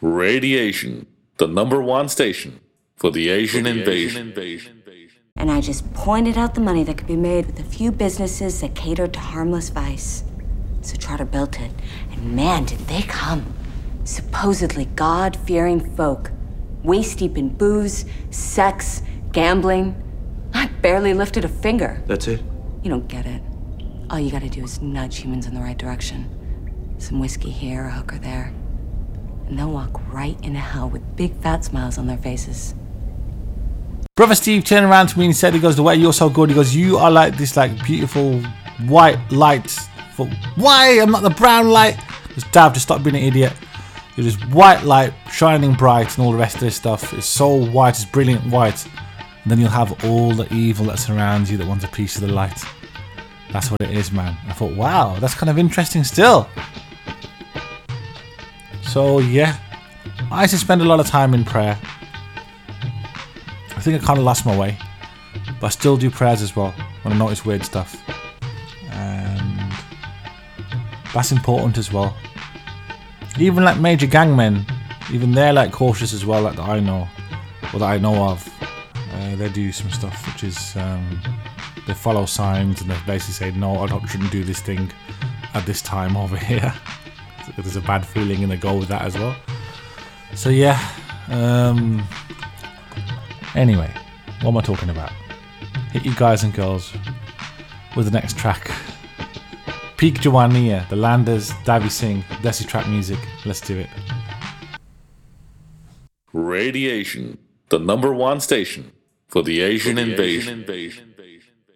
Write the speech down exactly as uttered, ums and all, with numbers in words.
Radiation, the number one station for the Asian invasion. And I just pointed out the money that could be made with a few businesses that catered to harmless vice. So Trotter built it, and man, did they come. Supposedly God-fearing folk, waist-deep in booze, sex, gambling. I barely lifted a finger. That's it? You don't get it. All you gotta do is nudge humans in the right direction. Some whiskey here, a hooker there. And they'll walk right into hell with big fat smiles on their faces. Brother Steve turned around to me and he said, he goes, the way you're so good, he goes, you are like this like beautiful white light. For why? I'm not the brown light. Just Dav, just stop being an idiot. You're just white light, shining bright and all the rest of this stuff. It's so white, it's brilliant white. And then you'll have all the evil that surrounds you that wants a piece of the light. That's what it is, man. I thought, wow, that's kind of interesting still. So yeah, I used to spend a lot of time in prayer. I think I kind of lost my way, but I still do prayers as well when I notice weird stuff, and that's important as well. Even like major gangmen, even they're like cautious as well, like that I know, or that I know of. Uh, they do some stuff which is um, they follow signs and they basically say, no, I don't, shouldn't do this thing at this time over here. There's a bad feeling and they go with that as well. So yeah, um, anyway, what am I talking about? Hit you guys and girls with the next track. Peak Jawaniya, the Landers, Davi Singh, Desi Trap Music. Let's do it. Radiation, the number one station for the Asian invasion.